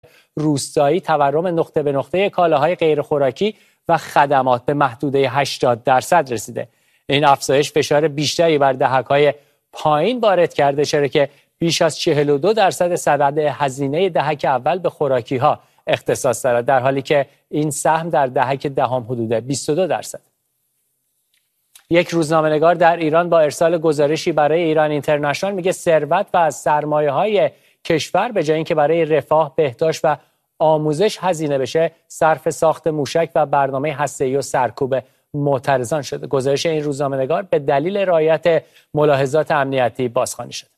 روستایی تورم نقطه به نقطه کالاهای غیر خوراکی و خدمات به محدوده 80% رسیده. این افزایش فشار بیشتری بر دهک‌های پایین وارد کرده، چرا که بیش از 42% سبد هزینه دهک اول به خوراکی‌ها اختصاص دارد، در حالی که این سهم در دهک دهم حدود 22%. یک روزنامه‌نگار در ایران با ارسال گزارشی برای ایران اینترنشنال میگه ثروت و از سرمایه‌های کشور به جای اینکه برای رفاه، بهداشت و آموزش هزینه بشه، صرف ساخت موشک و برنامه هسته‌ای و سرکوب معترضان شده. گزارش این روزنامه‌نگار به دلیل رعایت ملاحظات امنیتی بازخوانی شد.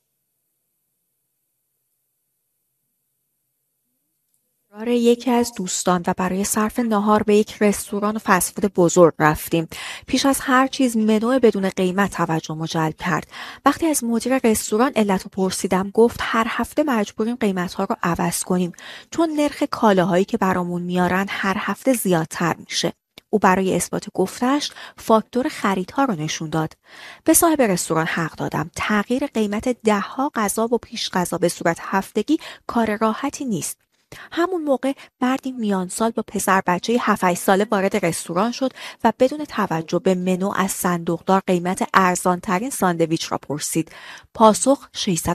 یکی از دوستان و برای صرف ناهار به یک رستوران فست فود بزرگ رفتیم. پیش از هر چیز منو بدون قیمت توجه جلب کرد. وقتی از مدیر رستوران علت رو پرسیدم، گفت هر هفته مجبوریم قیمت‌ها رو عوض کنیم چون نرخ کالاهایی که برامون میارن هر هفته زیادتر میشه. او برای اثبات گفتش فاکتور خریدها رو نشون داد. به صاحب رستوران حق دادم. تغییر قیمت ده‌ها غذا و پیش غذا به صورت هفتگی کار راحتی نیست. همون موقع مردی میان سال با پسر بچه 7-8 ساله وارد رستوران شد و بدون توجه به منو از صندوقدار قیمت ارزانترین ساندویچ را پرسید. پاسخ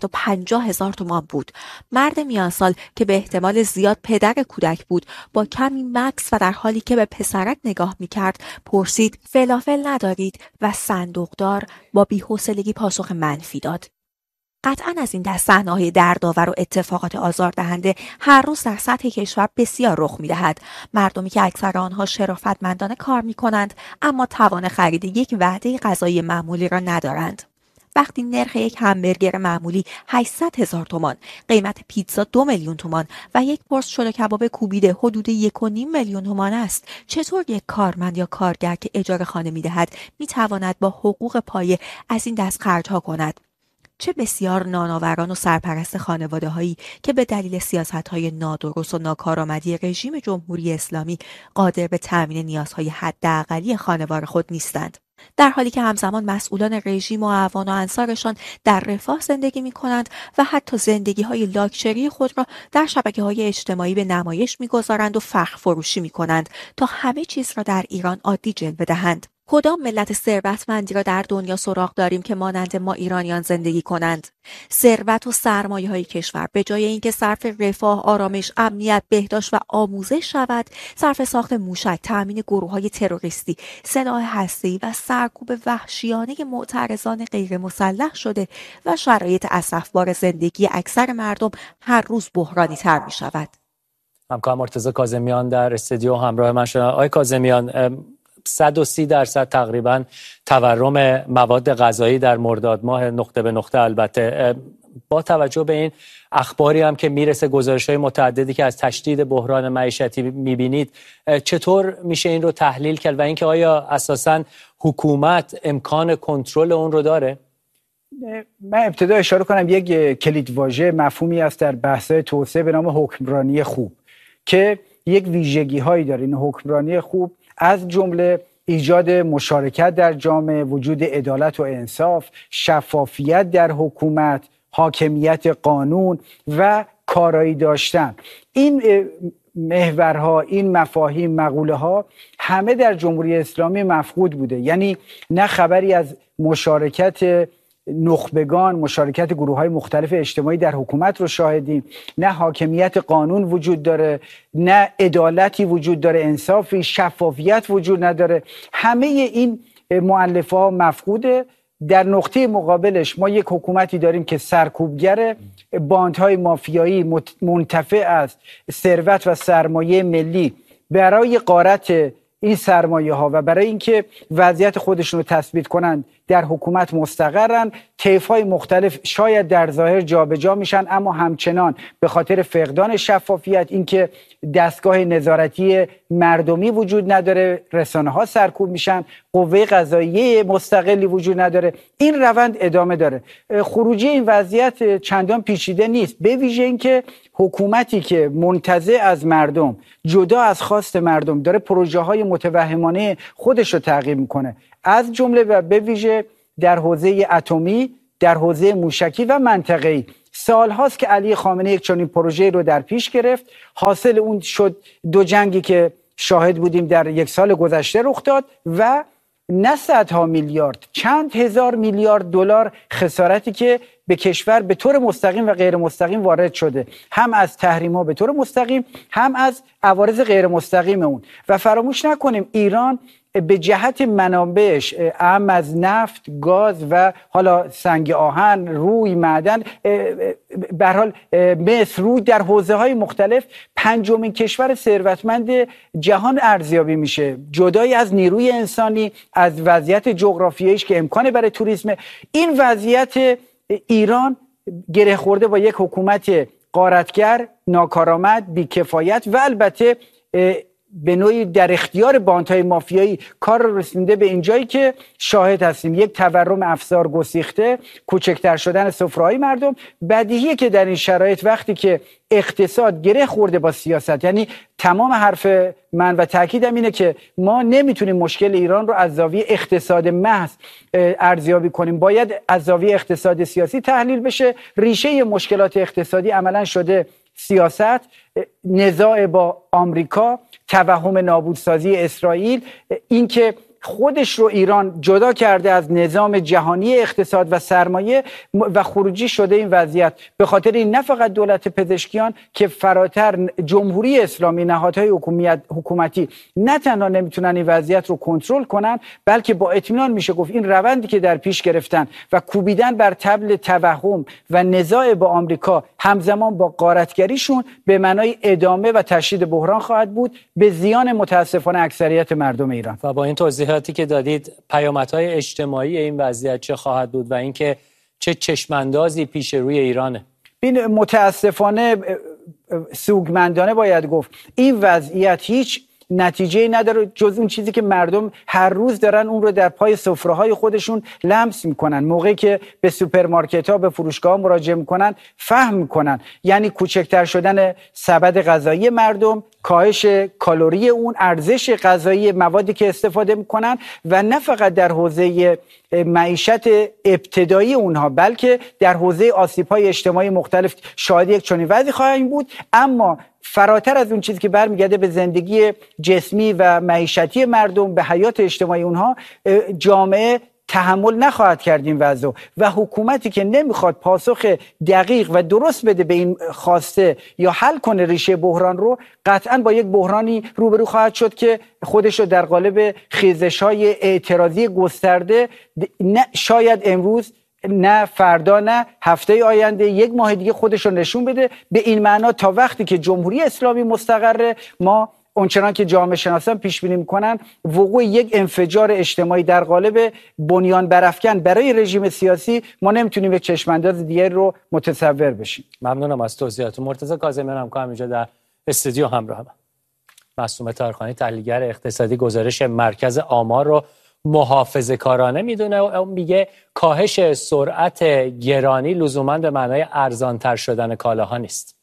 650,000 تومان بود. مرد میان سال که به احتمال زیاد پدر کودک بود، با کمی مکث و در حالی که به پسرک نگاه میکرد پرسید فلافل ندارید؟ و صندوقدار با بی‌حوصلگی پاسخ منفی داد. قطعاً از این دست صحنه‌های دردآور و اتفاقات آزاردهنده هر روز در سطح کشور بسیار رخ می‌دهد. مردمی که اکثر آنها شرافتمندانه کار می‌کنند اما توان خرید یک وعده غذایی معمولی را ندارند. وقتی نرخ یک همبرگر معمولی 800,000 تومان، قیمت پیتزا 2 میلیون تومان و یک پرس شل کباب کوبیده حدود 1.5 میلیون تومان است، چطور یک کارمند یا کارگر که اجاره خانه می‌دهد می‌تواند با حقوق پایه از این دست خرج‌ها کند؟ چه بسیار نانآوران و سرپرست خانواده‌هایی که به دلیل سیاست‌های نادرست و ناکارآمدی رژیم جمهوری اسلامی قادر به تأمین نیازهای حداقلی خانوار خود نیستند، در حالی که همزمان مسئولان رژیم و اعوان و انصارشان در رفاه زندگی می‌کنند و حتی زندگی‌های لاکچری خود را در شبکه‌های اجتماعی به نمایش می‌گذارند و فخر فروشی می‌کنند تا همه چیز را در ایران عادی جلوه دهند. کدام ملت ثروتمندی را در دنیا سراغ داریم که مانند ما ایرانیان زندگی کنند؟ ثروت و سرمایه‌های کشور به جای اینکه صرف رفاه، آرامش، امنیت، بهداشت و آموزش شود، صرف ساخت موشک، تأمین گروه‌های تروریستی، سلاح هسته‌ای و سرکوب وحشیانه معترضان غیر مسلح شده و شرایط اسفبار زندگی اکثر مردم هر روز بحرانی‌تر می‌شود. همکار مرتضی کاظمیان در استودیو همراه من شدن. آقای کاظمیان، 130% تقریبا تورم مواد غذایی در مرداد ماه نقطه به نقطه، البته با توجه به این اخباری هم که میرسه، گزارش‌های متعددی که از تشدید بحران معیشتی میبینید، چطور میشه این رو تحلیل کرد و اینکه آیا اساساً حکومت امکان کنترل اون رو داره؟ من ابتدا اشاره کنم یک کلیدواژه مفهومی است در بحث‌های توسعه به نام حکمرانی خوب که یک ویژگی‌هایی داره. این حکمرانی خوب از جمله ایجاد مشارکت در جامعه، وجود عدالت و انصاف، شفافیت در حکومت، حاکمیت قانون و کارایی داشتن. این محورها، این مفاهیم، مقوله ها همه در جمهوری اسلامی مفقود بوده. یعنی نه خبری از مشارکت نخبگان، مشارکت گروه‌های مختلف اجتماعی در حکومت رو شاهدیم، نه حاکمیت قانون وجود داره، نه عدالتی وجود داره، انصافی، شفافیت وجود نداره. همه این مؤلفه‌ها مفقوده. در نقطه مقابلش ما یک حکومتی داریم که سرکوبگر، باندهای مافیایی منتفع از ثروت و سرمایه ملی برای غارت این سرمایه ها و برای اینکه وضعیت خودشون رو تثبیت کنند در حکومت مستقرن. طیف‌های مختلف شاید در ظاهر جابجا میشن، اما همچنان به خاطر فقدان شفافیت، اینکه دستگاه نظارتی مردمی وجود نداره، رسانه‌ها سرکوب میشن، قوه قضاییه مستقلی وجود نداره، این روند ادامه داره. خروجی این وضعیت چندان پیچیده نیست، به ویژه اینکه حکومتی که منتزع از مردم، جدا از خواست مردم، داره پروژه‌های متوهمانه خودش رو تعقیب میکنه، از جمله و به ویژه در حوزه اتمی، در حوزه موشکی و منطقه‌ای. سالهاست که علی خامنه‌ای یک چنین پروژه رو در پیش گرفت. حاصل اون شد 2 جنگی که شاهد بودیم در 1 سال گذشته رخ داد و نه صدها میلیارد، چند هزار میلیارد دلار خسارتی که به کشور به طور مستقیم و غیر مستقیم وارد شده، هم از تحریم‌ها به طور مستقیم، هم از عوارض غیر مستقیم اون. و فراموش نکنیم ایران به جهت منابعش، اهم از نفت، گاز و حالا سنگ آهن، روی، معدن، به هر حال مس، روی، در حوزه‌های مختلف 5مین کشور ثروتمند جهان ارزیابی میشه، جدای از نیروی انسانی، از وضعیت جغرافیاییش که امکان برای توریسم. این وضعیت ایران گره خورده با یک حکومت غارتگر، ناکارآمد، بی‌کفایت و البته به نوعی در اختیار باندهای مافیایی کار رو رسونده به اینجایی که شاهد هستیم. یک تورم افزار گسیخته، کوچکتر شدن سفره‌های مردم. بدیهیه که در این شرایط وقتی که اقتصاد گره خورده با سیاست، یعنی تمام حرف من و تاکیدم اینه که ما نمیتونیم مشکل ایران رو از زاویه اقتصاد محض ارزیابی کنیم، باید از زاویه اقتصاد سیاسی تحلیل بشه. ریشه مشکلات اقتصادی عملا شده سیاست، نزاع با آمریکا، توهم نابودسازی اسرائیل، اینکه خودش رو ایران جدا کرده از نظام جهانی اقتصاد و سرمایه و خروجی شده این وضعیت. به خاطر این نه فقط دولت پزشکیان که فراتر جمهوری اسلامی، نهادهای حکومتی نه تنها نمیتونن این وضعیت رو کنترل کنن، بلکه با اطمینان میشه گفت این روندی که در پیش گرفتن و کوبیدن بر طبل توهم و نزاع با آمریکا همزمان با غارتگریشون به معنای ادامه و تشدید بحران خواهد بود، به زیان متاسفانه اکثریت مردم ایران. و با این توضیحاتی که دادید، پیامدهای اجتماعی این وضعیت چه خواهد بود و اینکه چه چشماندازی پیش روی ایرانه؟ این متاسفانه سوگمندانه باید گفت این وضعیت هیچ نتیجه نداره جز اون چیزی که مردم هر روز دارن اون رو در پای سفره‌های خودشون لمس میکنن. موقعی که به سوپرمارکت‌ها، به فروشگاه‌ها مراجعه میکنن فهم میکنن، یعنی کوچکتر شدن سبد غذایی مردم، کاهش کالری اون، ارزش غذایی موادی که استفاده میکنن و نه فقط در حوزه معیشت ابتدایی اونها بلکه در حوزه آسیب‌های اجتماعی مختلف شاهد یک چنین وضعی خواهیم بود. اما فراتر از اون چیزی که برمیگرده به زندگی جسمی و معیشتی مردم، به حیات اجتماعی اونها، جامعه تحمل نخواهد کرد این وضع و حکومتی که نمیخواد پاسخ دقیق و درست بده به این خواسته یا حل کنه ریشه بحران رو، قطعاً با یک بحرانی روبرو خواهد شد که خودش رو در قالب خیزش‌های اعتراضی گسترده شاید امروز، نه فردا، نه هفته آینده، 1 ماه دیگه خودش رو نشون بده. به این معنا تا وقتی که جمهوری اسلامی مستقره، ما اونچنان که جامعه شناسان پیش بینی میکنن وقوع یک انفجار اجتماعی در قالب بنیان برافکن برای رژیم سیاسی، ما نمیتونیم به چشمانداز دیگری رو متصور بشیم. ممنونم از توضیحاتتون. مرتضی کاظمیان همکارم اینجا در استودیو همراه من. معصومه طاهرخانی تحلیلگر اقتصادی گزارش مرکز آمار رو محافظه‌کارانه میدونه و میگه کاهش سرعت گرانی لزوما به معنای ارزان‌تر شدن کالاها نیست.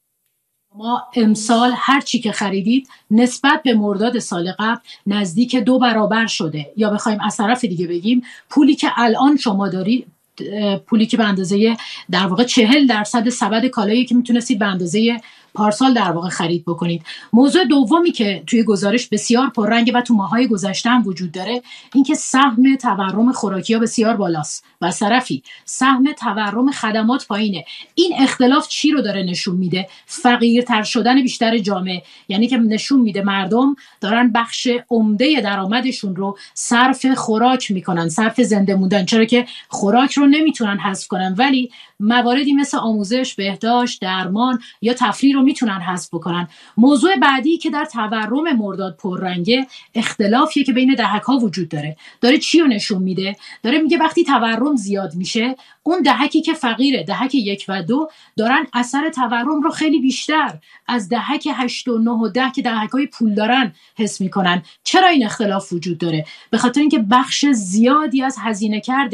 ما امسال هر چی که خریدید نسبت به مرداد سال قبل نزدیک 2 برابر شده، یا بخوایم از طرف دیگه بگیم پولی که الان شما دارید، پولی که به اندازه در واقع 40% سبد کالایی که میتونستید به اندازه پارسال در واقع خرید بکنید. موضوع دومی که توی گزارش بسیار پررنگه و تو ماهای گذشته هم وجود داره، این که سهم تورم خوراکی‌ها بسیار بالاست و از طرفی سهم تورم خدمات پایینه. این اختلاف چی رو داره نشون میده؟ فقیرتر شدن بیشتر جامعه، یعنی که نشون میده مردم دارن بخش عمده درآمدشون رو صرف خوراک میکنن، صرف زنده موندن، چرا که خوراک رو نمیتونن حذف کنن ولی مواردی مثل آموزش، بهداشت، درمان یا تفریح رو میتونن حذف بکنن. موضوع بعدی که در تورم مرداد پررنگه، اختلافیه که بین دهک‌ها وجود داره چی رو نشون میده؟ داره میگه وقتی تورم زیاد میشه، اون دهکی که فقیره، دهک 1 و 2 دارن اثر تورم رو خیلی بیشتر از دهک 8 و 9 و 10 که دهک‌های پول دارن حس میکنن. چرا این اختلاف وجود داره؟ به خاطر اینکه بخش زیادی از هزینه کرده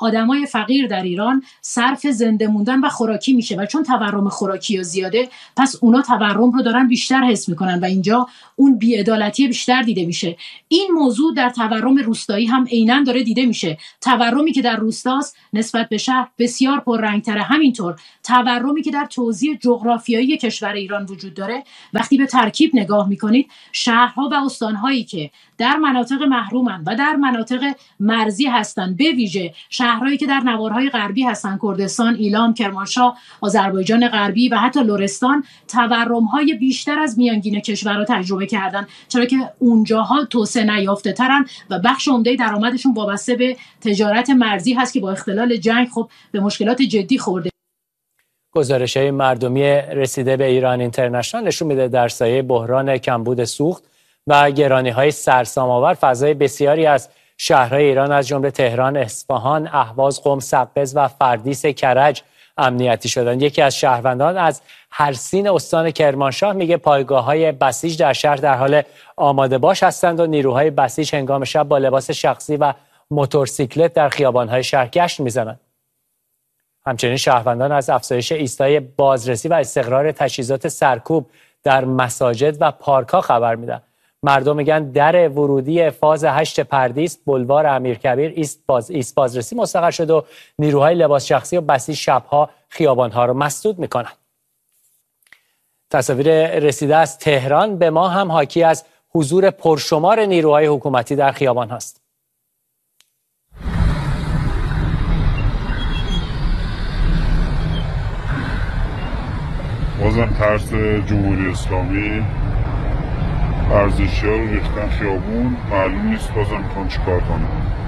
آدمای فقیر در ایران صرف زنده موندن و خوراکی میشه و چون تورم خوراکی زیاده، پس اونا تورم رو دارن بیشتر حس میکنن و اینجا اون بی‌عدالتی بیشتر دیده میشه. این موضوع در تورم روستایی هم عیناً داره دیده میشه. تورمی که در روستاست نسبت به شهر بسیار پررنگ‌تره. همینطور تورمی که در توزیع جغرافیایی کشور ایران وجود داره، وقتی به ترکیب نگاه میکنید، شهرها و استانهایی که در مناطق محرومن و در مناطق مرزی هستن، به ویژه شهرهایی که در نوارهای غربی هستن، کردستان، ایلام، کرمانشاه، آذربایجان غربی و حتی لرستان، تورم‌های بیشتر از میانگین کشورها تجربه کردن، چرا که اونجاها توسعه نیافته ترن و بخش عمده درآمدشون وابسته به تجارت مرزی هست که با اختلال جنگ خب به مشکلات جدی خورده. گزارش‌های مردمی رسیده به ایران اینترنشنال نشون میده در سایه بحران کمبود سوخت و گرانی‌های سرسام‌آور فضای بسیاری از شهرهای ایران از جمله تهران، اصفهان، اهواز، قم، سقز و فردیس کرج امنیتی شدند. یکی از شهروندان از هرسین استان کرمانشاه میگه پایگاه‌های بسیج در شهر در حال آماده باش هستند و نیروهای بسیج هنگام شب با لباس شخصی و موتورسیکلت در خیابان‌های شهر گشت میزنند. همچنین شهروندان از افزایش ایستای بازرسی و استقرار تجهیزات سرکوب در مساجد و پارک‌ها خبر میدن. مردم میگن در ورودی فاز 8 پردیس، بلوار امیرکبیر ایست بازرسی مستقر شد و نیروهای لباس شخصی و بسیج شبها خیابان‌ها رو مسدود میکنن. تصاویر رسیده از تهران به ما هم حاکی از حضور پرشمار نیروهای حکومتی در خیابان هست. بازم ترس جمهوری اسلامی، ورزشی‌ها رو ریختن خیابون، معلوم نیست بازم میخوان چیکار کنن.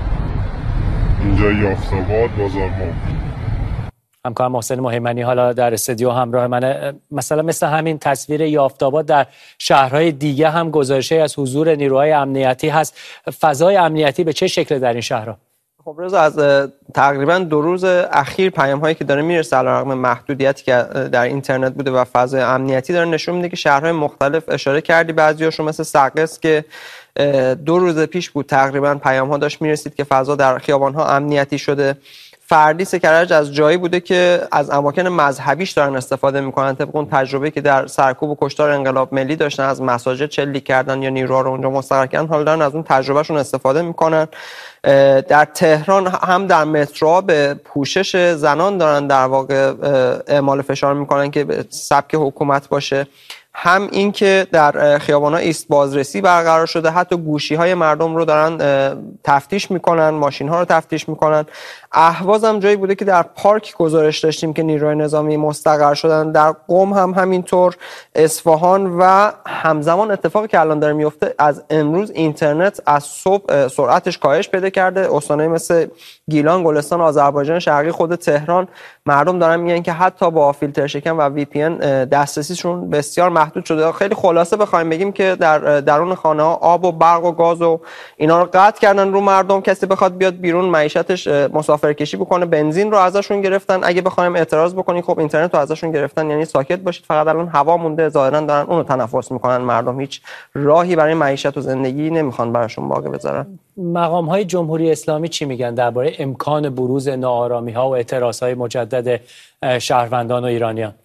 اینجا یافت‌آباد، بازار نو. همکارم محسن مهیمنی حالا در استودیو همراه منه. مثلا مثل همین تصویر یافت‌آباد در شهرهای دیگه هم گزارشی از حضور نیروهای امنیتی هست. فضای امنیتی به چه شکل در این شهرها؟ خب رضا، از تقریبا 2 روز اخیر پیام‌هایی که داره میرسه علیرغم محدودیتی که در اینترنت بوده و فضای امنیتی داره نشون میده که شهرهای مختلف، اشاره کردی بعضیاشون مثل سقز که 2 روز پیش بود تقریبا پیام‌ها داشت میرسید که فضا در خیابان‌ها امنیتی شده. فردیس کرج از جایی بوده که از اماکن مذهبیش دارن استفاده میکنن، طبق اون تجربه که در سرکوب و کشتار انقلاب ملی داشتن، از مساجد شلیک کردن یا نیروها رو اونجا مستقر کردن، حالا دارن از اون تجربهشون استفاده میکنن. در تهران هم در مترو به پوشش زنان دارن در واقع اعمال فشار میکنن که به سبک حکومت باشه، هم این که در خیابان‌ها ایست بازرسی برقرار شده، حتی گوشی‌های مردم رو دارن تفتیش میکنن، ماشین‌ها رو تفتیش میکنن. اهواز هم جایی بوده که در پارک گزارش داشتیم که نیروهای نظامی مستقر شدن، در قم هم همینطور، اصفهان و همزمان اتفاقی که الان داره میفته، از امروز اینترنت از صبح سرعتش کاهش پیدا کرده. استان‌های مثل گیلان، گلستان، آذربایجان شرقی، خود تهران، مردم دارن میگن که حتی با فیلتر شکن و وی پی ان دسترسیشون بسیار محدود شده. خیلی خلاصه بخوایم بگیم که در درون خانه‌ها آب و برق و گاز و اینا رو قطع کردن رو مردم. کسی بخواد بیاد بیرون معیشتش مسافرکشی بکنه، بنزین رو ازشون گرفتن. اگه بخوایم اعتراض بکنیم خب اینترنت رو ازشون گرفتن، یعنی ساکت باشید، فقط الان هوا مونده، ظاهرا دارن اون رو تنفس میکنن مردم. هیچ راهی برای معیشت و زندگی نمیخوان براشون باقی بذارن. مقام‌های جمهوری اسلامی چی میگن درباره امکان بروز ناآرامی‌ها و اعتراض‌های مجدد شهروندان و ایرانیان؟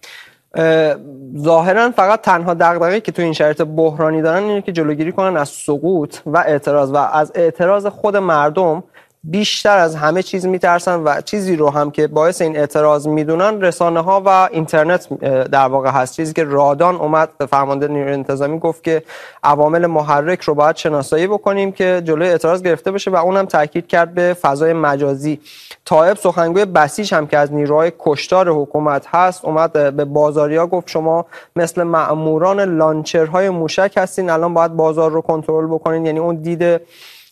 ظاهرا فقط تنها دغدغه‌ای که تو این شرایط بحرانی دارن اینه که جلوگیری کنن از سقوط و اعتراض و از اعتراض خود مردم. بیشتر از همه چیز میترسن و چیزی رو هم که باعث این اعتراض میدونن رسانه ها و اینترنت در واقع هست. چیزی که رادان اومد، فرمانده نیروی انتظامی گفت که عوامل محرک رو باید شناسایی بکنیم که جلوی اعتراض گرفته بشه و اونم تاکید کرد به فضای مجازی. طایب سخنگوی بسیج هم که از نیروهای کشتار حکومت هست اومد به بازاریا گفت شما مثل مأموران لانچرهای موشک هستین، الان باید بازار رو کنترل بکنین. یعنی اون دید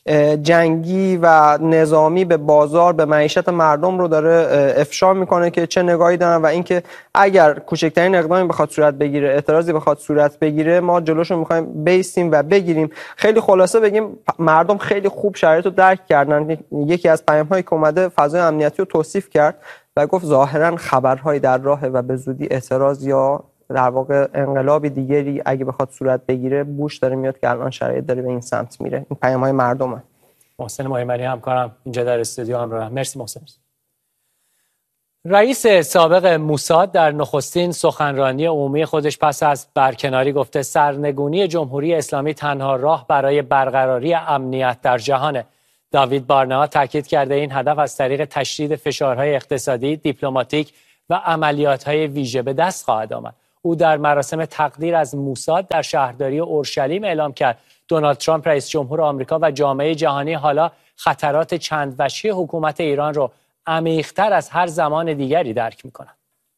جنگی و نظامی به بازار، به معیشت مردم رو داره افشا میکنه که چه نگاهی دارن و اینکه اگر کوچکترین اقدامی بخواد صورت بگیره، اعتراضی بخواد صورت بگیره، ما جلوشو میخوایم بیستیم و بگیریم. خیلی خلاصه بگیم مردم خیلی خوب شرایط رو درک کردن. یکی از پیام‌هایی که اومده فضای امنیتی رو توصیف کرد و گفت ظاهرا خبرهای در راهه و به زودی اعتراض یا در واقع انقلابی دیگری اگه بخواد صورت بگیره بوش داره میاد که الان شرایط داره به این سمت میره. این پیام‌های مردمه. محسن مهیمنی همکارم اینجا در استودیو همراه. مرسی محسن. رئیس سابق موساد در نخستین سخنرانی عمومی خودش پس از برکناری گفته سرنگونی جمهوری اسلامی تنها راه برای برقراری امنیت در جهانه. داوید بارنا تاکید کرده این هدف از طریق تشدید فشارهای اقتصادی، دیپلماتیک و عملیات‌های ویژه به دست خواهد آمد. او در مراسم تقدیر از موساد در شهرداری اورشلیم اعلام کرد دونالد ترامپ رئیس جمهور آمریکا و جامعه جهانی حالا خطرات چند وجهی حکومت ایران رو عمیق‌تر از هر زمان دیگری درک می‌کنند.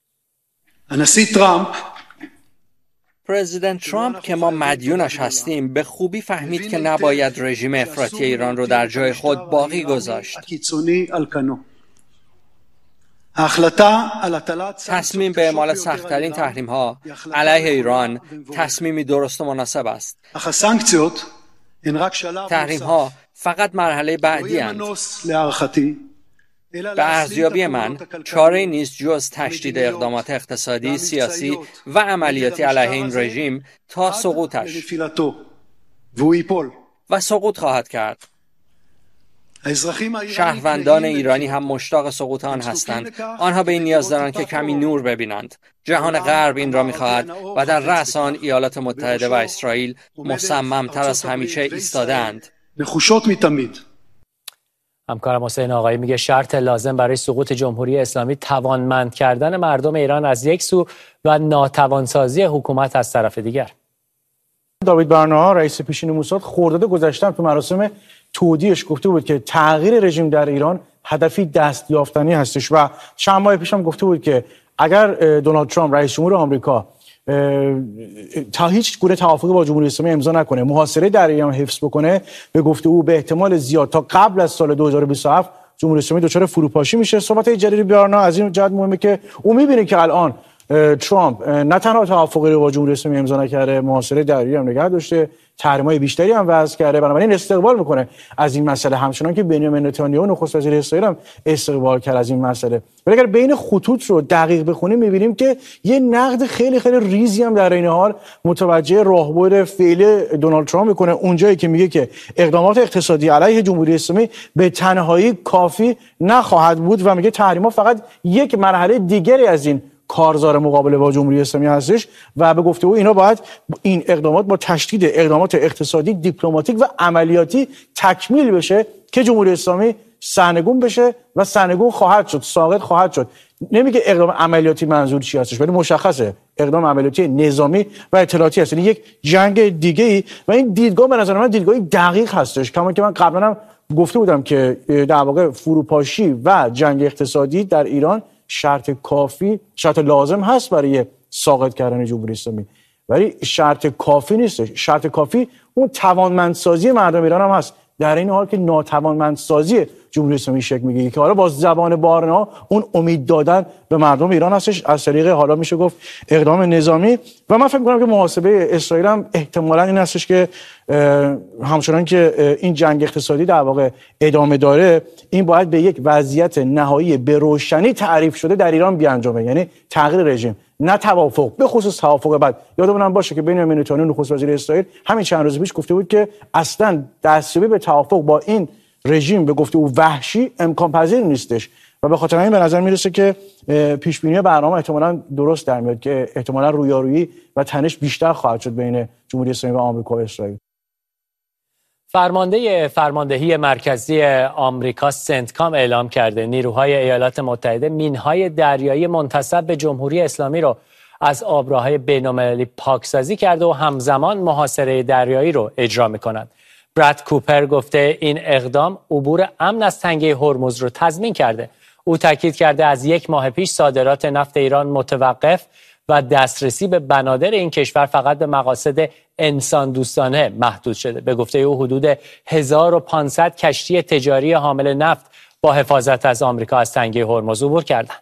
پرزیدنت ترامپ که ما مدیونش هستیم به خوبی فهمید که نباید رژیم افراطی ایران رو در جای خود باقی گذاشت. تصمیم به اعمال سخت‌ترین تحریم‌ها علیه ایران تصمیمی درست و مناسب است. تحریم‌ها فقط مرحله بعدی اند. به ارزیابی من چاره‌ای نیست جز تشدید اقدامات اقتصادی، سیاسی و عملیاتی علیه این رژیم تا سقوطش و سقوط خواهد کرد. شهروندان ایرانی هم مشتاق سقوط آن هستند. آنها به این نیاز دارند که کمی نور ببینند. جهان غرب این را می‌خواهد و در رأس آن ایالات متحده و اسرائیل مصمم‌تر از همیشه ایستاده‌اند. همکارم حسین آقایی میگه شرط لازم برای سقوط جمهوری اسلامی توانمند کردن مردم ایران از یک سو و ناتوانسازی حکومت از طرف دیگر. داوید بارنا رئیس پیشین موساد خرداد گذشته تو مراسم تودیعش گفته بود که تغییر رژیم در ایران هدفی دستیافتنی هستش و چند ماه پیش هم گفته بود که اگر دونالد ترامپ رئیس جمهور آمریکا تا هیچ گونه توافقی با جمهوری اسلامی امضا نکنه، محاصره در ایران حفظ بکنه، به گفته او به احتمال زیاد تا قبل از سال 2027 جمهوری اسلامی دچار فروپاشی میشه. صحبت جلیلی بارنا از این جهت مهمه که او میبینه که الان ترامپ نه تنها توافقی رو با جمهوری اسلامی امضا نکرده، محاصره در ایران نگه داشته، تحریم‌های بیشتری هم وضع کرده، بنابراین استقبال میکنه از این مسئله، همچنان که بنیامین نتانیاهو نخست وزیر اسرائیل هم استقبال کرد از این مسئله. ولی اگر بین خطوط رو دقیق بخونیم میبینیم که یه نقد خیلی خیلی ریزی هم در این حال متوجه راهبر فعلی دونالد ترامپ میکنه، اونجایی که میگه که اقدامات اقتصادی علیه جمهوری اسلامی به تنهایی کافی نخواهد بود و میگه تحریم‌ها فقط یک مرحله دیگری از این کارزار مقابله با جمهوری اسلامی هستش و به گفته او اینا باید این اقدامات با تشدید اقدامات اقتصادی، دیپلماتیک و عملیاتی تکمیل بشه که جمهوری اسلامی سرنگون بشه و سرنگون خواهد شد، ساقط خواهد شد. نمیگه اقدام عملیاتی منظور چی هستش، ولی مشخصه اقدام عملیاتی نظامی و اطلاعاتی هست، یعنی یک جنگ دیگه‌ای و این دیدگاه به نظر من دیدگاهی دقیق هستش. کما که من قبلا هم گفته بودم که در واقع فروپاشی و جنگ اقتصادی در ایران شرط کافی، شرط لازم هست برای ساقط کردن جمهوری اسلامی، ولی شرط کافی نیست. شرط کافی اون توانمندسازی مردم ایران هم هست، در این حال که ناتوانمندسازی جمهوری اسلامی شکل میگیره که حالا با زبان بارنا اون امید دادن به مردم ایران هستش از طریق حالا میشه گفت اقدام نظامی. و من فکر می‌کنم که محاسبه اسرائیل هم احتمالاً این هستش که همچنان که این جنگ اقتصادی در واقع ادامه داره، این باید به یک وضعیت نهایی به روشنی تعریف شده در ایران بیانجامه، یعنی تغییر رژیم، نه توافق، به خصوص توافق بعد. یادمون باشه که بنیامین نتانیاهو نخست وزیر اسرائیل همین چند روز پیش گفته بود که اصلا دستیابی به توافق با این رژیم به گفته او وحشی امکان پذیر نیستش و به خاطر همین به نظر میرسه که پیش بینی برنامه احتمالاً درست در میاد که احتمالاً رویارویی و تنش بیشتر خواهد شد بین جمهوری اسلامی و آمریکا و اسرائیل. فرمانده فرماندهی مرکزی آمریکا سنتکام اعلام کرده نیروهای ایالات متحده مینهای دریایی منتسب به جمهوری اسلامی رو از آبراهای بین‌المللی پاکسازی کرده و همزمان محاصره دریایی رو اجرا می‌کنند. براد کوپر گفته این اقدام عبور امن از تنگه هرمز رو تضمین کرده. او تاکید کرده از یک ماه پیش صادرات نفت ایران متوقف و دسترسی به بنادر این کشور فقط به مقاصد انسان دوستانه محدود شده. به گفته او حدود 1500 کشتی تجاری حامل نفت با حفاظت از آمریکا از تنگه هرمز عبور کردند.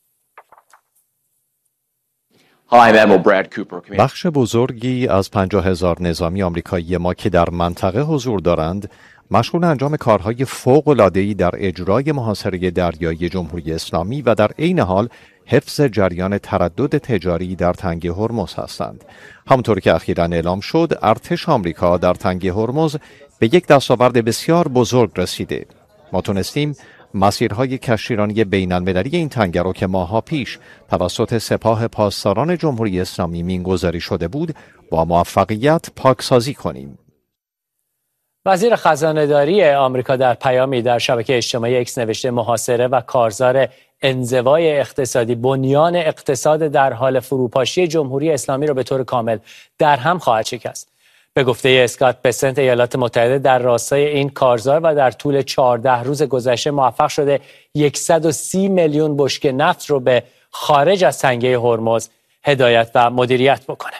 بخش بزرگی از 50,000 نظامی آمریکایی ما که در منطقه حضور دارند مشغول انجام کارهای فوق‌العاده‌ای در اجرای محاصره دریایی جمهوری اسلامی و در عین حال حفظ جریان تردد تجاری در تنگه هرمز هستند. همونطور که اخیراً اعلام شد، ارتش آمریکا در تنگه هرمز به یک دستاورد بسیار بزرگ رسیده. ما تونستیم مسیرهای کشتیرانی بین المللی این تنگه که ماه‌ها پیش توسط سپاه پاسداران جمهوری اسلامی مینگذاری شده بود با موفقیت پاکسازی کنیم. وزیر خزانه‌داری آمریکا در پیامی در شبکه اجتماعی اکس نوشته محاصره و کارزار انزوای اقتصادی بنیان اقتصاد در حال فروپاشی جمهوری اسلامی را به طور کامل در هم خواهد شکست. به گفته اسکات بسنت، ایالات متحده در راستای این کارزار و در طول 14 روز گذشته موفق شده 130 میلیون بشکه نفت رو به خارج از تنگه هرمز هدایت و مدیریت بکنه.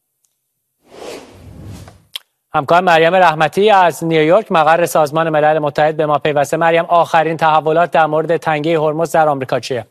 همکار مریم رحمتی از نیویورک مقر سازمان ملل متحد به ما پیوسته. مریم، آخرین تحولات در مورد تنگه هرمز در آمریکا چیه؟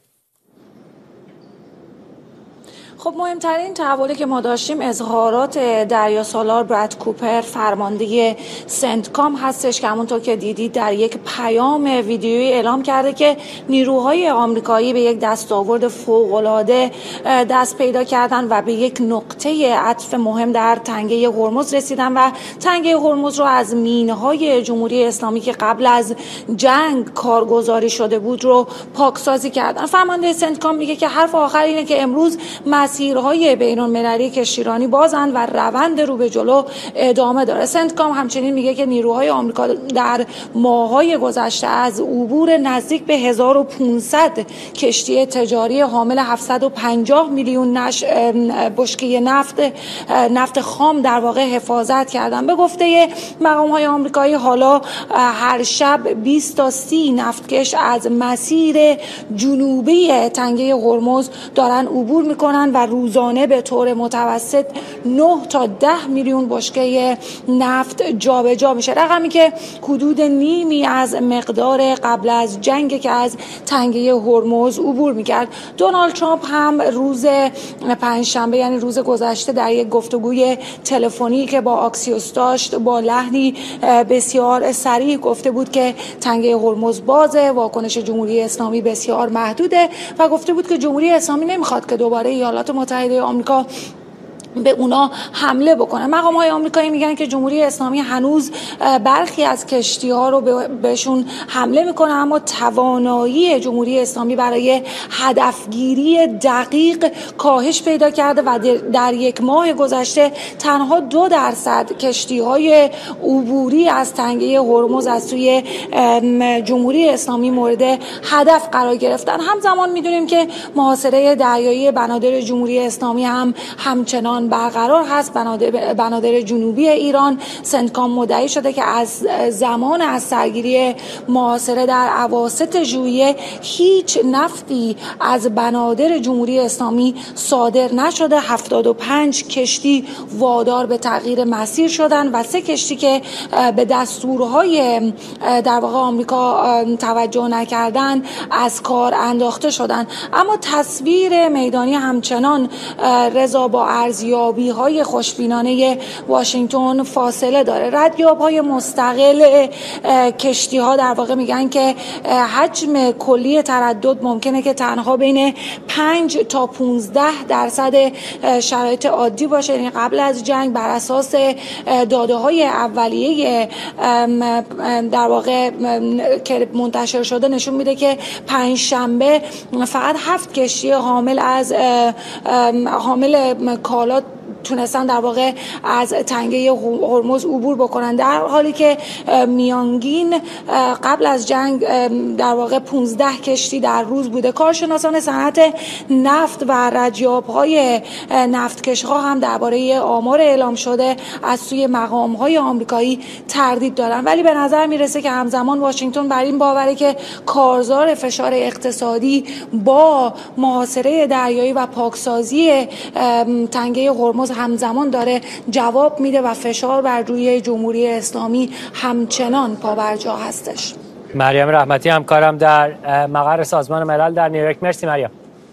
خب مهمترین تحولی که ما داشتیم اظهارات دریاسالار براد کوپر، فرمانده سنتکام هستش که همونطور که دیدید در یک پیام ویدیویی اعلام کرده که نیروهای آمریکایی به یک دستاورد فوق‌العاده دست پیدا کردن و به یک نقطه عطف مهم در تنگه هرمز رسیدن و تنگه هرمز رو از مینهای جمهوری اسلامی که قبل از جنگ کارگزاری شده بود رو پاکسازی کردن. فرمانده سنتکام میگه که حرف آخر اینه که امروز مسیرهای بین‌المللی کشتیرانی بازن و روند رو به جلو ادامه داره. سنتکام همچنین میگه که نیروهای آمریکا در ماه‌های گذشته از عبور نزدیک به 1500 کشتی تجاری حامل 750 میلیون بشکه نفت خام در واقع حفاظت کردن. به گفته مقام‌های آمریکایی حالا هر شب 20 تا 30 نفتکش از مسیر جنوبی تنگه هرمز دارن عبور میکنن و روزانه به طور متوسط 9 تا 10 میلیون بشکه نفت جابجا میشه، رقمی که حدود نیمی از مقدار قبل از جنگ که از تنگه هرمز عبور میکرد. دونالد ترامپ هم روز پنجشنبه یعنی روز گذشته در یک گفتگوی تلفنی که با آکسیوس داشت با لحنی بسیار صریح گفته بود که تنگه هرمز بازه، واکنش جمهوری اسلامی بسیار محدوده و گفته بود که جمهوری اسلامی نمیخواد که دوباره ایالات متحده آمریکا به اونا حمله بکنه. مقام‌های آمریکایی میگن که جمهوری اسلامی هنوز برخی از کشتی‌ها رو بهشون حمله میکنه، اما توانایی جمهوری اسلامی برای هدفگیری دقیق کاهش پیدا کرده و در یک ماه گذشته تنها 2% کشتی‌های عبوری از تنگه هرمز از سوی جمهوری اسلامی مورد هدف قرار گرفتن. همزمان میدونیم که محاصره دریایی بنادر جمهوری اسلامی هم همچنان برقرار هست. بنادر جنوبی ایران، سنتکام مدعی شده که از زمان از سرگیری محاصره در اواسط ژوئیه هیچ نفتی از بنادر جمهوری اسلامی صادر نشده. 75 کشتی وادار به تغییر مسیر شدن و 3 کشتی که به دستورهای در واقع آمریکا توجه نکردن از کار انداخته شدن. اما تصویر میدانی همچنان رضا با ارزیابی‌های خوشبینانه واشنگتن فاصله داره. ردیاب‌های مستقل کشتی‌ها در واقع میگن که حجم کلی تردد ممکنه که تنها بین 5 تا 15% شرایط عادی باشه، یعنی قبل از جنگ بر اساس داده‌های اولیه در واقع که منتشر شده نشون میده که پنجشنبه فقط 7 کشتی حامل کالا تونستن در واقع از تنگه هرمز عبور بکنن، در حالی که میانگین قبل از جنگ در واقع 15 کشتی در روز بوده. کارشناسان صنعت نفت و ردیاب‌های نفتکش‌ها هم درباره آمار اعلام شده از سوی مقام‌های آمریکایی تردید دارن، ولی به نظر میرسه که همزمان واشنگتن بر این باوره که کارزار فشار اقتصادی با محاصره دریایی و پاکسازی تنگه هرمز همزمان داره جواب میده و فشار بر روی جمهوری اسلامی همچنان پابرجا هستش. مریم رحمتی همکارم در مقر سازمان ملل در نیویورک. مرسی مریم.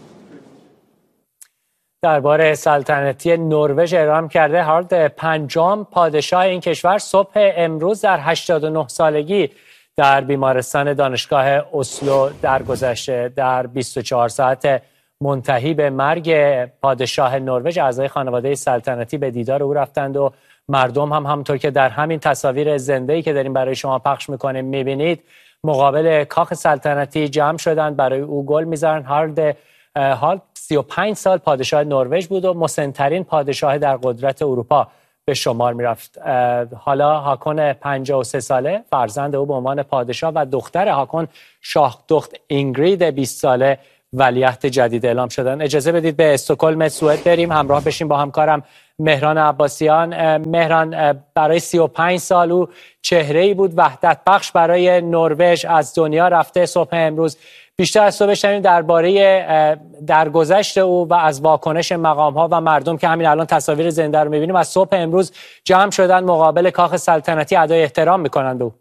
درباره سلطنتی نروژ اعلام کرده هارالد پنجم پادشاه این کشور صبح امروز در 89 سالگی در بیمارستان دانشگاه اسلو درگذشته. در 24 ساعت منتهی به مرگ پادشاه نروژ اعضای خانواده سلطنتی به دیدار او رفتند و مردم هم همونطور که در همین تصاویر زنده‌ای که داریم برای شما پخش میکنیم میبینید مقابل کاخ سلطنتی جمع شدند، برای او گل می‌زنند. هارالد 35 سال پادشاه نروژ بود و مسن‌ترین پادشاه در قدرت اروپا به شمار می‌رفت. حالا هاکون 53 ساله، فرزند او به عنوان پادشاه و دختر هاکون شاه دخت اینگرید 20 ساله ولیعهد جدید اعلام شدن. اجازه بدید به استکهلم سوئد بریم، همراه بشیم با همکارم مهران عباسیان. مهران، برای 35 سال او چهره‌ای بود وحدت بخش برای نروژ، از دنیا رفته. صبح امروز بیشتر از تو بشنویم درباره درگذشت او و از واکنش مقام‌ها و مردم که همین الان تصاویر زنده رو می‌بینیم. از صبح امروز جمع شدن مقابل کاخ سلطنتی ادای احترام می‌کنند به او.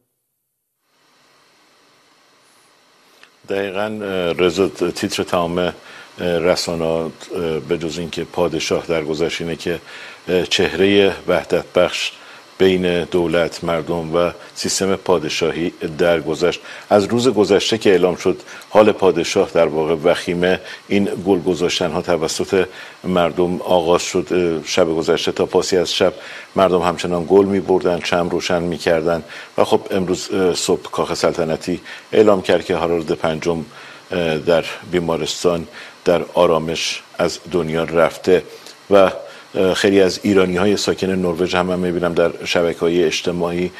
دقیقاً رضا، تیتر تمام رسانه‌ها به جز اینکه پادشاه درگذشت اینه که چهره وحدت بخش بین دولت، مردم و سیستم پادشاهی درگذشت. از روز گذشته که اعلام شد حال پادشاه در واقع وخیمه، این گل گذاشتن ها توسط مردم آغاز شد. شب گذشته تا پاسی از شب مردم همچنان گل می بردن، شمع روشن می کردن و خب امروز صبح کاخ سلطنتی اعلام کرد که هارالد پنجم در بیمارستان در آرامش از دنیا رفته و خیلی از ایرانی‌های ساکن نروژ هم می‌بینم در شبکه‌های اجتماعی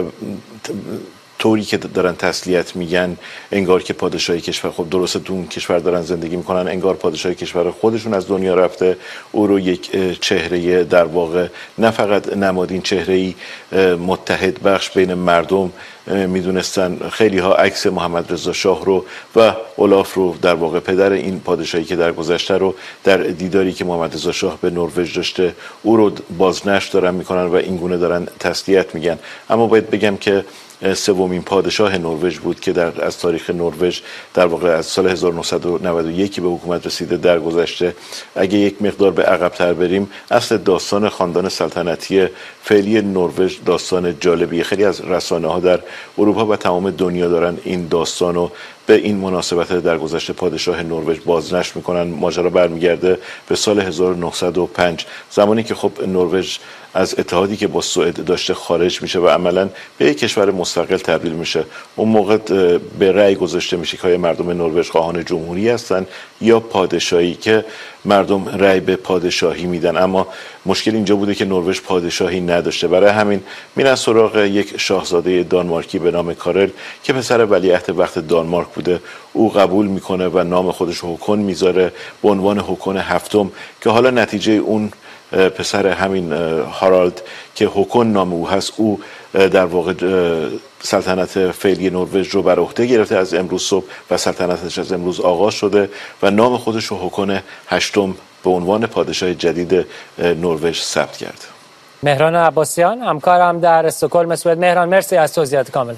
طوری که دارن تسلیت میگن انگار که پادشاهی کشور، خب درسته دون کشور دارن زندگی میکنن، انگار پادشاهی کشور خودشون از دنیا رفته. او رو یک چهره در واقع نه فقط نمادین، چهره‌ای متحد بخش بین مردم میدونستن. خیلی ها عکس محمد رضا شاه رو و اولاف رو، در واقع پدر این پادشاهی که در گذشته رو، در دیداری که محمد رضا شاه به نروژ داشته او رو بازنشر دارن میکنن و این گونه دارن تسلیت میگن. اما باید بگم که سومین پادشاه نروژ بود که از تاریخ نروژ در واقع از سال 1991 به حکومت رسیده در گذشته. اگه یک مقدار به عقب‌تر بریم، اصل داستان خاندان سلطنتی فعلی نروژ داستان جالبیه. خیلی از رسانه‌ها در اروپا و تمام دنیا دارن این داستانو به این مناسبت در گذشته پادشاه نروژ بازنشر میکنن. ماجرا برمیگرده به سال 1905، زمانی که خب نروژ از اتحادی که با سوئد داشته خارج میشه و عملاً به یک کشور مستقل تبدیل میشه. اون موقع به رأی گذاشته میشه که مردم نروژ خواهان جمهوری هستن یا پادشاهی، که مردم رأی به پادشاهی میدن. اما مشکل اینجا بوده که نروژ پادشاهی نداشته، برای همین میرن سراغ یک شاهزاده دانمارکی به نام کارل که پسر ولیعهد وقت دانمارک بوده. او قبول میکنه و نام خودش هوکون میذاره به عنوان هوکون هفتم، که حالا نتیجه اون پسر همین هارالد که هوکون نام او هست، او در واقع سلطنت فعلی نروژ رو بر عهده گرفته از امروز صبح و سلطنتش از امروز آغاز شده و نام خودش رو هوکون هشتم به عنوان پادشاه جدید نروژ ثبت کرد. مهران عباسیان همکارم در استکهلم سوئد. مهران، مرسی از توضیحات کامل.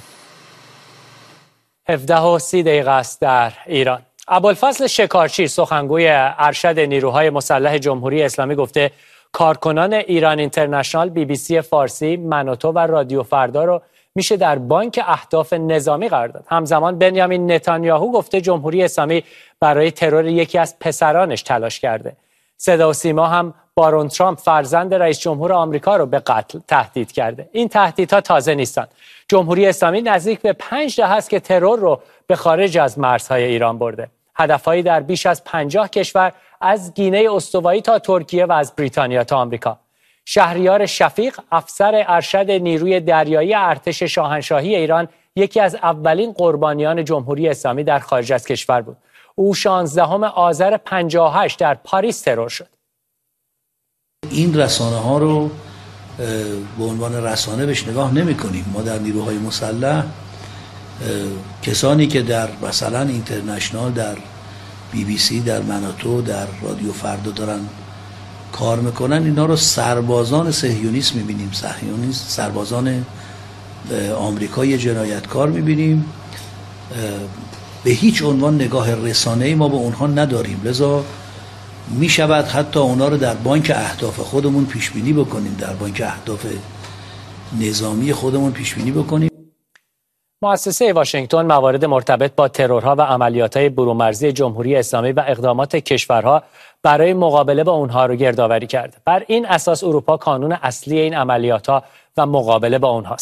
17:30 است در ایران. ابوالفضل شکارچی، سخنگوی ارشد نیروهای مسلح جمهوری اسلامی، گفته کارکنان ایران اینترنشنال، BBC فارسی، منوتو و رادیو فردا رو میشه در بانک اهداف نظامی قرار داد. همزمان بنیامین نتانیاهو گفته جمهوری اسلامی برای ترور یکی از پسرانش تلاش کرده. صدا و سیما هم بارون ترامپ، فرزند رئیس جمهور آمریکا، رو به قتل تهدید کرده. این تهدیدها تازه نیستند. جمهوری اسلامی نزدیک به 5 دهه است که ترور رو به خارج از مرزهای ایران برده. هدفهایی در بیش از 50 کشور، از گینه استوایی تا ترکیه و از بریتانیا تا آمریکا. شهریار شفیق، افسر ارشد نیروی دریایی ارتش شاهنشاهی ایران، یکی از اولین قربانیان جمهوری اسلامی در خارج از کشور بود. او 16 آذر 58 در پاریس ترور شد. این رسانه ها رو به عنوان رسانه بهش نگاه نمی کنیم. ما در نیروهای مسلح کسانی که در مثلا اینترنشنال، در BBC، در مناتو، در رادیو فردا دارن کار میکنن، اینا رو سربازان صهیونیست میبینیم، سربازان آمریکایی جنایتکار میبینیم. به هیچ عنوان نگاه رسانه‌ای ما به اونها نداریم، لذا میشود حتی اونا رو در بانک اهداف خودمون پیش بینی بکنیم، در بانک اهداف نظامی خودمون پیش بینی بکنیم. مؤسسه واشنگتن موارد مرتبط با ترورها و عملیات‌های برومرزی جمهوری اسلامی و اقدامات کشورها برای مقابله با اونها رو گردآوری کرده. بر این اساس اروپا کانون اصلی این عملیات‌ها و مقابله با اونهاست.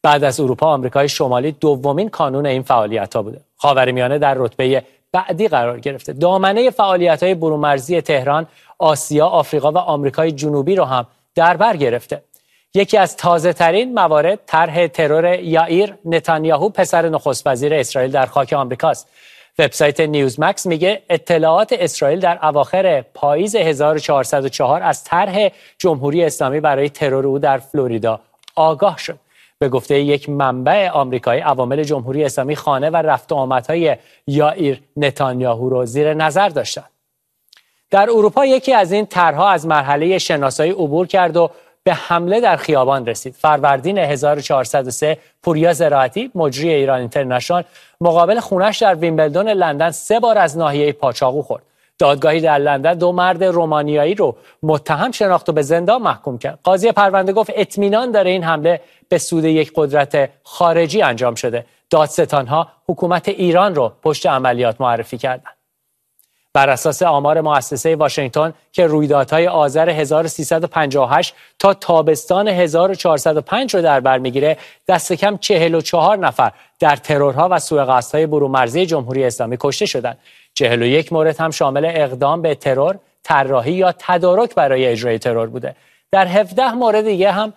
بعد از اروپا آمریکای شمالی دومین کانون این فعالیت‌ها بوده. خاورمیانه در رتبه بعدی قرار گرفته. دامنه فعالیت‌های برون‌مرزی تهران، آسیا، آفریقا و آمریکای جنوبی رو هم در بر گرفته. یکی از تازه‌ترین موارد طرح ترور یائیر نتانیاهو پسر نخست وزیر اسرائیل در خاک آمریکاست. وبسایت نیوزمکس میگه اطلاعات اسرائیل در اواخر پاییز 1404 از طرح جمهوری اسلامی برای ترور او در فلوریدا آگاه شد. به گفته یک منبع آمریکایی، عوامل جمهوری اسلامی خانه و رفت و آمدهای یائیر نتانیاهو رو زیر نظر داشتند. در اروپا یکی از این طرح‌ها از مرحله شناسایی عبور کرد و به حمله در خیابان رسید. فروردین 1403 پوریا زراعتی، مجری ایران اینترنشنال، مقابل خونش در ویمبلدون لندن 3 بار از ناحیه پا چاقو خورد. دادگاهی در لندن 2 مرد رومانیایی رو متهم شناخت و به زندان محکوم کرد. قاضی پرونده گفت اطمینان داره این حمله به سود یک قدرت خارجی انجام شده. دادستان‌ها حکومت ایران رو پشت عملیات معرفی کردند. بر اساس آمار مؤسسه واشنگتن که رویدادهای آذر 1358 تا تابستان 1405 رو در بر میگیره، دست کم 44 نفر در ترورها و سوء قصدهای برون‌مرزی جمهوری اسلامی کشته شدند. 41 مورد هم شامل اقدام به ترور، طراحی یا تدارک برای اجرای ترور بوده. در 17 مورد دیگه هم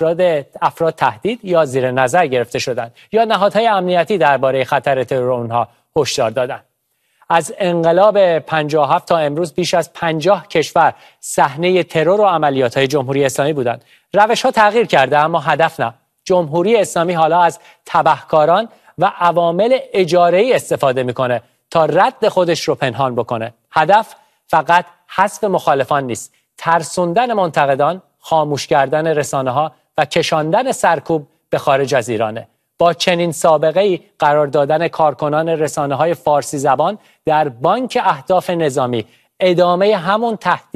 افراد تهدید یا زیر نظر گرفته شدند یا نهادهای امنیتی درباره خطر ترور اونها هشدار دادند. از انقلاب 57 تا امروز بیش از 50 کشور صحنه ترور و عملیات‌های جمهوری اسلامی بودند. روش‌ها تغییر کرده اما هدف نه. جمهوری اسلامی حالا از تبهکاران و عوامل اجاره‌ای استفاده میکنه تا رد خودش رو پنهان بکنه. هدف فقط حذف مخالفان نیست، ترسوندن منتقدان، خاموش کردن رسانه‌ها و کشاندن سرکوب به خارج از ایرانه. با چنین سابقه‌ای قرار دادن کارکنان رسانه‌های فارسی زبان در بانک اهداف نظامی ادامه همون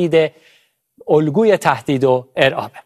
الگوی تهدید و ارعابه.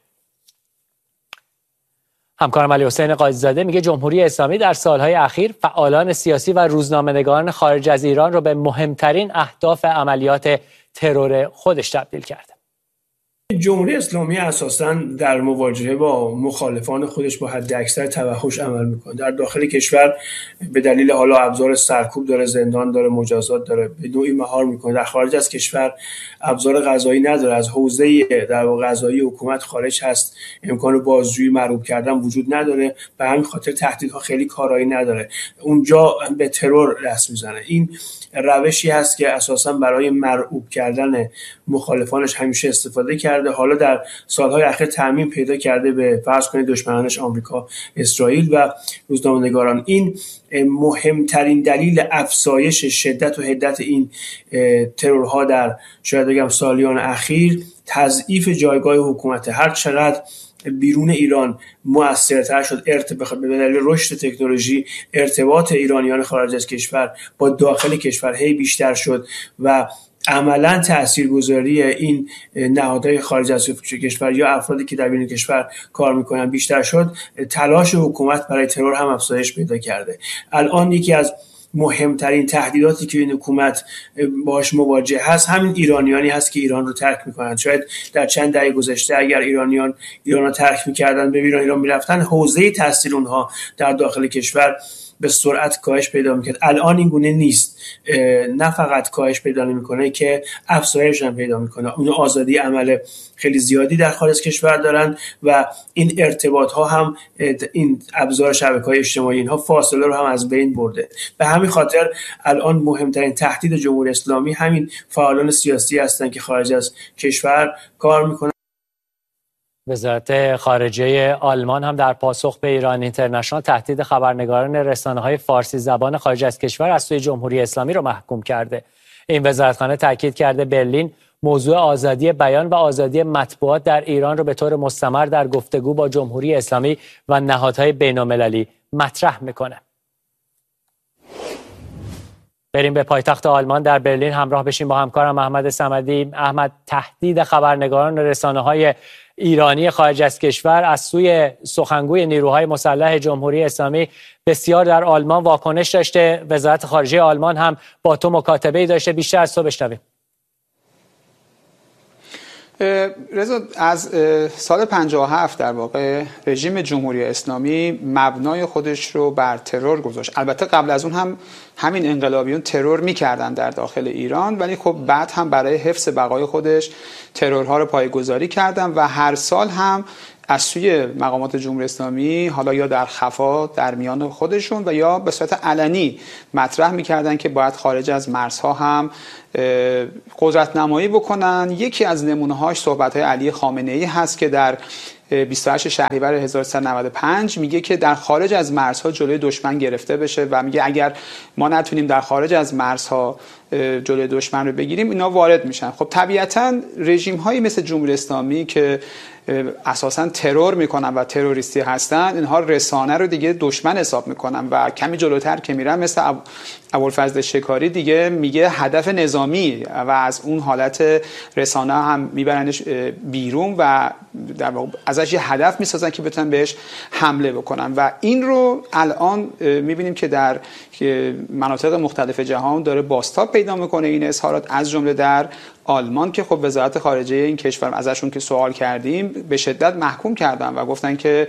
همکارم علی حسین قاضی‌زاده میگه جمهوری اسلامی در سالهای اخیر فعالان سیاسی و روزنامه‌نگاران خارج از ایران رو به مهمترین اهداف عملیات ترور خودش تبدیل کرده. جمهوری اسلامی اساساً در مواجهه با مخالفان خودش با حد اکثر توحش عمل میکنه. در داخل کشور به دلیل حالا ابزار سرکوب داره، زندان داره، مجازات داره، به نوعی مهار میکنه. در خارج از کشور ابزار قضایی نداره، از حوزه در واقع قضایی حکومت خارج هست، امکان بازجویی مرعوب کردن وجود نداره، به همین خاطر تهدیدها خیلی کارایی نداره. اونجا به ترور دست میزنه. این روشی هست که اساساً برای مرعوب کردن مخالفانش همیشه استفاده کرده. حالا در سالهای اخیر تعمیم پیدا کرده به فرض کنید دشمنانش آمریکا، اسرائیل و روزنامه‌نگاران. این مهمترین دلیل افزایش شدت و حدت این ترورها در شاید بگم سالیان اخیر تضعیف جایگاه حکومت. هر چقدر بیرون ایران مؤثرتر شد به دلیل رشد تکنولوژی، ارتباط ایرانیان خارج از کشور با داخل کشور هی بیشتر شد و عملا تاثیرگذاری این نهادهای خارج از کشور یا افرادی که در بیرون کشور کار میکنن بیشتر شد، تلاش حکومت برای ترور هم افزایش پیدا کرده. الان یکی از مهمترین تهدیداتی که این حکومت باهاش مواجه هست همین ایرانیانی هست که ایران رو ترک میکنن. شاید در چند دهه گذشته اگر ایران رو ترک میکردن، به ایران میرفتن، حوزه تاثیر اونها در داخل کشور به سرعت کاهش پیدا میکنه. الان این گونه نیست. نه فقط کاهش پیدا نمیکنه که افزایش هم پیدا میکنه. اون آزادی عمل خیلی زیادی در خارج از کشور دارن و این ارتباط ها هم، این ابزار شبکه‌های اجتماعی اینها فاصله رو هم از بین برده. به همین خاطر الان مهمترین تهدید جمهوری اسلامی همین فعالان سیاسی هستن که خارج از کشور کار میکنن. وزارت خارجه آلمان هم در پاسخ به ایران اینترنشنال تهدید خبرنگاران رسانه‌های فارسی زبان خارج از کشور از سوی جمهوری اسلامی را محکوم کرده. این وزارتخانه تاکید کرده برلین موضوع آزادی بیان و آزادی مطبوعات در ایران را به طور مستمر در گفتگو با جمهوری اسلامی و نهادهای بین‌المللی مطرح میکنه. بریم به پایتخت آلمان در برلین همراه بشیم با همکارم احمد صمدی. احمد، تهدید خبرنگاران رسانه‌های ایرانی خارج از کشور از سوی سخنگوی نیروهای مسلح جمهوری اسلامی بسیار در آلمان واکنش داشته. وزارت خارجه آلمان هم با تو مکاتبه‌ای داشته. بیشتر از تو بشنویم. رضا، از سال 57 در واقع رژیم جمهوری اسلامی مبنای خودش رو بر ترور گذاشت. البته قبل از اون هم همین انقلابیون ترور میکردن در داخل ایران، ولی خب بعد هم برای حفظ بقای خودش ترورها رو پایه‌گذاری کردن و هر سال هم از سوی مقامات جمهوری اسلامی حالا یا در خفا در میان خودشون و یا به صورت علنی مطرح میکردن که باید خارج از مرزها هم قدرت نمایی بکنن. یکی از نمونه‌هاش صحبت‌های علی خامنه‌ای هست که در 28 شهریور 1395 میگه که در خارج از مرزها جلوی دشمن گرفته بشه و میگه اگر ما نتونیم در خارج از مرزها جلوی دشمن رو بگیریم اینا وارد میشن. خب طبیعتاً رژیم‌هایی مثل جمهوری اسلامی که اساساً ترور میکنن و تروریستی هستن، اینها رسانه رو دیگه دشمن حساب میکنن و کمی جلوتر که میرن مثل ابوالفضل شکاری دیگه میگه هدف نظامی و از اون حالت رسانه هم میبرنش بیرون و در واقع ازش یه هدف میسازن که بتونن بهش حمله بکنن و این رو الان میبینیم که در مناطق مختلف جهان داره بازتاب پیدا میکنه این اظهارات، از جمله در آلمان که خب وزارت خارجه این کشور ازشون که سوال کردیم به شدت محکوم کردن و گفتن که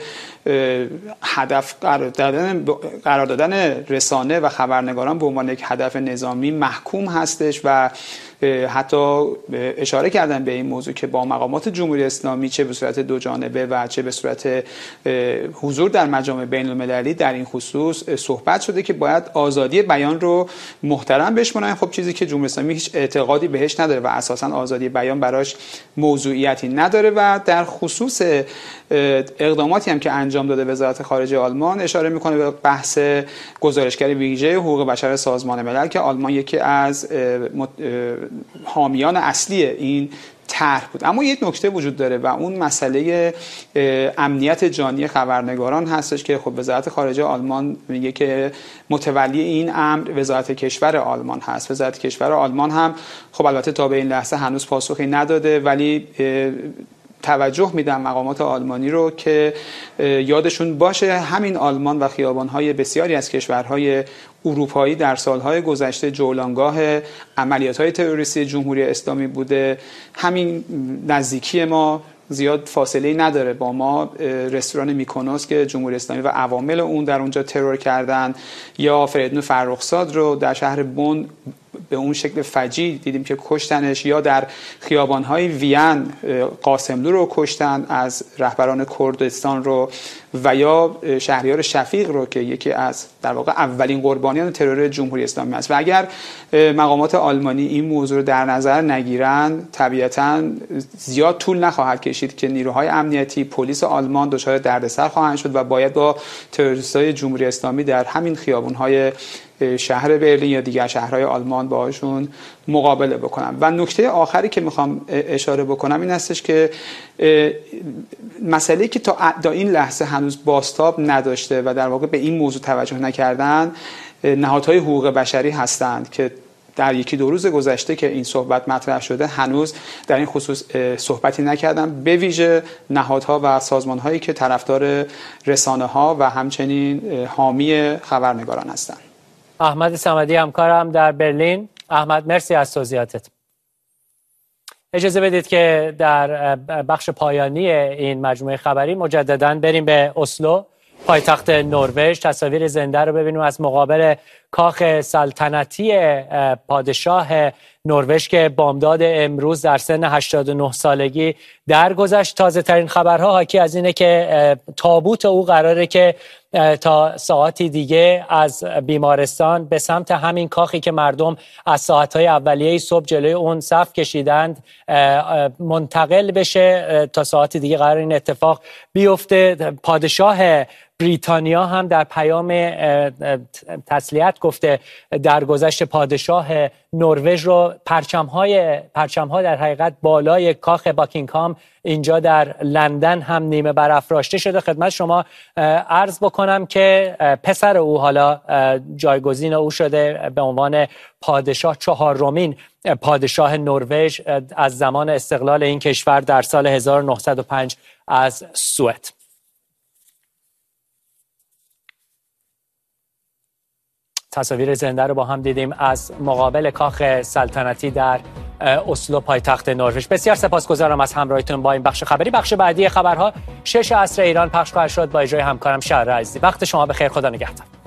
هدف قرار دادن رسانه و خبرنگاران به عنوان یک هدف نظامی محکوم هستش و حتی اشاره کردن به این موضوع که با مقامات جمهوری اسلامی چه به صورت دو جانبه و چه به صورت حضور در مجامع بین المللی در این خصوص صحبت شده که باید آزادی بیان رو محترم بشمارن. خب چیزی که جمهوری اسلامی هیچ اعتقادی بهش نداره و اساساً آزادی بیان براش موضوعیتی نداره و در خصوص اقداماتی هم که انجام داده وزارت خارجه آلمان اشاره میکنه به بحث گزارشگر ویژه حقوق بشر سازمان ملل که آلمان یکی از حامیان اصلی این طرح بود. اما یک نکته وجود داره و اون مسئله امنیت جانی خبرنگاران هستش که خب وزارت خارجه آلمان میگه که متولی این امر وزارت کشور آلمان هست. وزارت کشور آلمان هم خب البته تا به این لحظه هنوز پاسخی نداده، ولی توجه میدم مقامات آلمانی رو که یادشون باشه همین آلمان و خیابان‌های بسیاری از کشورهای اروپایی در سالهای گذشته جولانگاه عملیات‌های تروریستی جمهوری اسلامی بوده. همین نزدیکی ما زیاد فاصله نداره با ما رستوران میکونوس که جمهوری اسلامی و عوامل اون در اونجا ترور کردن، یا فریدون فرخزاد رو در شهر بن به اون شکل فجیع دیدیم که کشتنش، یا در خیابان‌های وین قاسملو رو کشتن از رهبران کردستان رو، و یا شهریار شفیق رو که یکی از در واقع اولین قربانیان ترور جمهوری اسلامی است. و اگر مقامات آلمانی این موضوع رو در نظر نگیرن طبیعتاً زیاد طول نخواهد کشید که نیروهای امنیتی پلیس آلمان دچار دردسر خواهند شد و باید با تروریست‌های جمهوری اسلامی در همین خیابان‌های شهر برلین یا دیگر شهرهای آلمان باهاشون مقابله بکنم. و نکته آخری که میخوام اشاره بکنم این هستش که مسئله که تا این لحظه هنوز بازتاب نداشته و در واقع به این موضوع توجه نکردن نهادهای حقوق بشری هستند که در یکی دو روز گذشته که این صحبت مطرح شده هنوز در این خصوص صحبتی نکردن، به ویژه نهادها و سازمانهایی که طرفدار رسانه‌ها و همچنین حامی خبرنگاران هستند. احمد صمدی همکارم در برلین. احمد مرسی از توضیحاتت. اجازه بدید که در بخش پایانی این مجموعه خبری مجدداً بریم به اسلو، پایتخت نروژ. تصاویر زنده رو ببینیم از مقابل کاخ سلطنتی پادشاه نروژ که بامداد امروز در سن 89 سالگی درگذشت. تازه ترین خبرها حاکی از اینه که تابوت او قراره که تا ساعتی دیگه از بیمارستان به سمت همین کاخی که مردم از ساعتهای اولیه صبح جلوی اون صف کشیدند منتقل بشه. تا ساعتی دیگه قرار این اتفاق بیفته. پادشاه بریتانیا هم در پیام تسلیت گفته درگذشت پادشاه نروژ رو پرچم‌ها در حقیقت بالای کاخ باکینگهام اینجا در لندن هم نیمه برافراشته شده. خدمت شما عرض بکنم که پسر او حالا جایگزین او شده به عنوان پادشاه، چهارمین پادشاه نروژ از زمان استقلال این کشور در سال 1905 از سوئد. تصاویر زنده رو با هم دیدیم از مقابل کاخ سلطنتی در اسلو پایتخت نروژ. بسیار سپاسگزارم از همراهیتون با این بخش خبری. بخش بعدی خبرها 6 عصر ایران پخش خواهد شد با اجرای همکارم شهر عزیزی. وقت شما بخیر، خدا نگهدار.